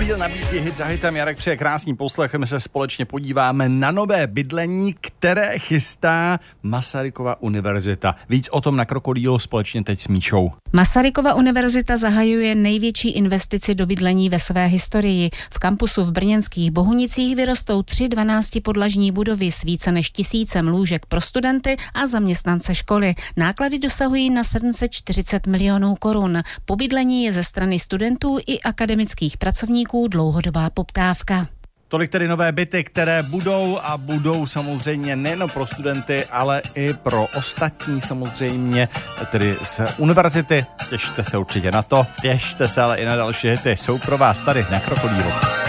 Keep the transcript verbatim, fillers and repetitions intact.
Krokodýl nabízí hit za hitem. Jarek přeje krásný poslech. My se společně podíváme na nové bydlení, které chystá Masarykova univerzita. Víc o tom na Krokodýlu společně teď s Míšou. Masarykova univerzita zahajuje největší investici do bydlení ve své historii. V kampusu v brněnských Bohunicích vyrostou tři dvanáctipodlažní budovy s více než tisícem lůžek pro studenty a zaměstnance školy. Náklady dosahují na sedm set čtyřicet milionů korun. Po bydlení je ze strany studentů i akademických pracovníků dlouhodobá poptávka. Tolik tedy nové byty, které budou a budou samozřejmě nejen pro studenty, ale i pro ostatní samozřejmě, tedy z univerzity. Těšte se určitě na to, těšte se ale i na další hity. Jsou pro vás tady na Krokodýlu.